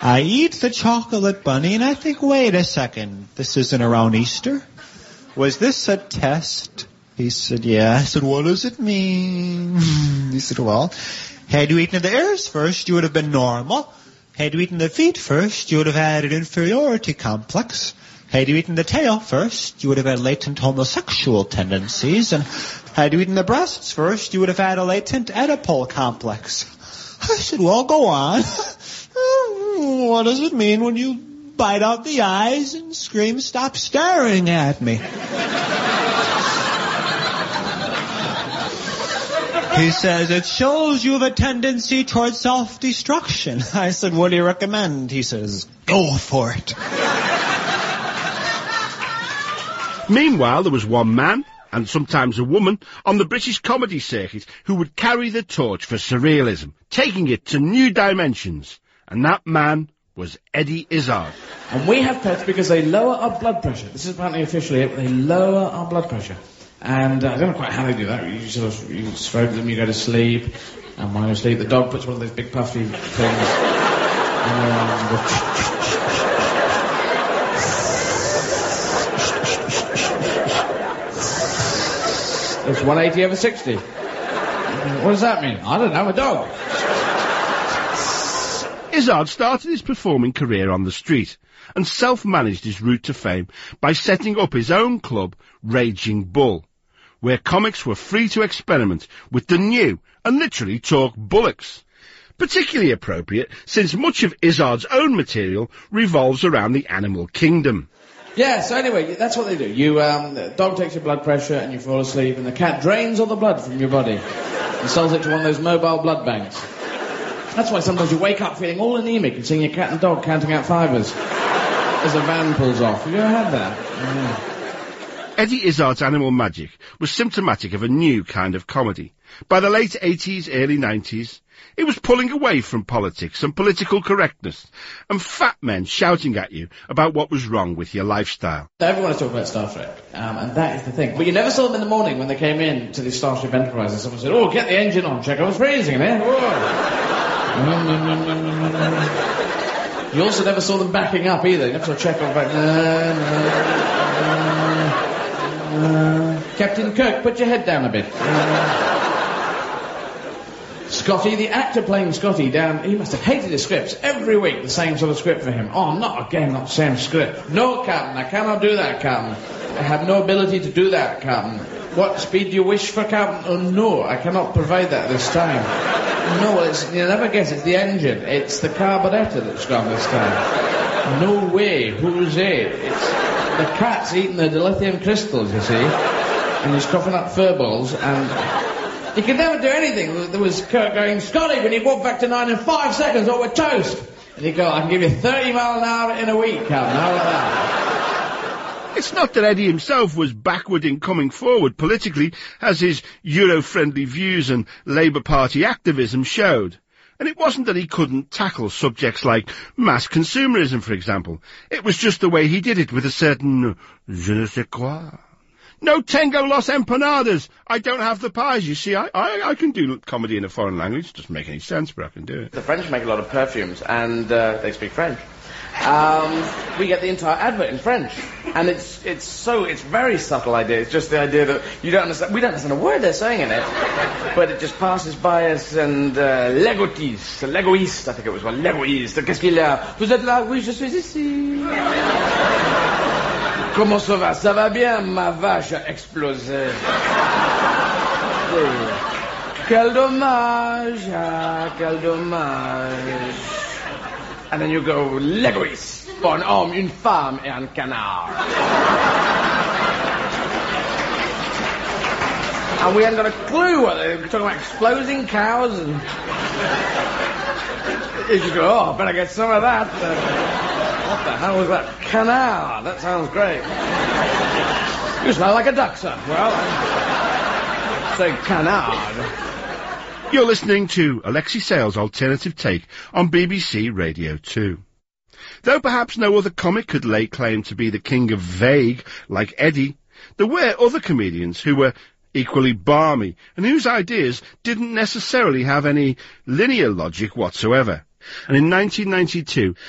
I eat the chocolate bunny and I think, wait a second, this isn't around Easter. Was this a test? He said, yeah. I said, what does it mean? He said, well, had you eaten the ears first, you would have been normal. Had you eaten the feet first, you would have had an inferiority complex. Had you eaten the tail first, you would have had latent homosexual tendencies. And had you eaten the breasts first, you would have had a latent Oedipal complex. I said, well, go on. What does it mean when you bite out the eyes and scream, stop staring at me? He says, it shows you have a tendency towards self-destruction. I said, what do you recommend? He says, go for it. Meanwhile, there was one man, and sometimes a woman, on the British comedy circuit who would carry the torch for surrealism, taking it to new dimensions. And that man was Eddie Izzard. And we have pets because they lower our blood pressure. This is apparently officially it. They lower our blood pressure. And I don't know quite how they do that. You stroke them, you go to sleep. And while you sleep, the dog puts one of those big puffy things. It's 180 over 60. What does that mean? I don't know, a dog. Izzard started his performing career on the street and self-managed his route to fame by setting up his own club, Raging Bull, where comics were free to experiment with the new and literally talk bullocks. Particularly appropriate since much of Izzard's own material revolves around the animal kingdom. Yeah, so anyway, that's what they do. The dog takes your blood pressure and you fall asleep, and the cat drains all the blood from your body and sells it to one of those mobile blood banks. That's why sometimes you wake up feeling all anemic and seeing your cat and dog counting out fivers as a van pulls off. Have you ever had that? Yeah. Eddie Izzard's animal magic was symptomatic of a new kind of comedy. By the late 80s, early 90s, it was pulling away from politics and political correctness and fat men shouting at you about what was wrong with your lifestyle. Everyone is talking about Star Trek, and that is the thing. But you never saw them in the morning when they came in to the Starship Enterprise and someone said, oh, get the engine on, check, I was freezing in there. You also never saw them backing up either. You never saw Chekhov back. Captain Kirk, put your head down a bit. Scotty, the actor playing Scotty, he must have hated his scripts. Every week, the same sort of script for him. Oh, not again, not the same script. No, Captain, I cannot do that, Captain. I have no ability to do that, Captain. What speed do you wish for, Captain? Oh, no, I cannot provide that this time. No, you never guess, it's the engine. It's the carburetor that's gone this time. No way, who's it? It's the cat's eating the dilithium crystals, you see. And he's coughing up fur balls, and he could never do anything. There was Kirk going, Scotty, when he walked back to 9 in 5 seconds, or we're toast. And he'd go, I can give you 30 mile an hour in a week, Captain. How about that? It's not that Eddie himself was backward in coming forward politically, as his Euro-friendly views and Labour Party activism showed. And it wasn't that he couldn't tackle subjects like mass consumerism, for example. It was just the way he did it with a certain je ne sais quoi. No tengo los empanadas. I don't have the pies, you see. I can do comedy in a foreign language. It doesn't make any sense, but I can do it. The French make a lot of perfumes, and they speak French. We get the entire advert in French, and it's very subtle idea. It's just the idea that we don't understand a word they're saying in it, but it just passes by us. And l'égoïste, I think it was one. L'égoïste, qu'est-ce qu'il y a? Vous êtes là? Oui, je suis ici. Comment ça va? Ça va bien, ma vache a explosé. Quel dommage, quel dommage. And then you go, l'égoïste, pour un homme, une femme et un canard. And we hadn't got a clue what they were talking about, exploding cows, and you just go, oh, I better get some of that. What the hell was that? Canard, that sounds great. You smell like a duck, sir. Well, say canard. You're listening to Alexei Sale's alternative take on BBC Radio 2. Though perhaps no other comic could lay claim to be the king of vague like Eddie, there were other comedians who were equally balmy and whose ideas didn't necessarily have any linear logic whatsoever. And in 1992,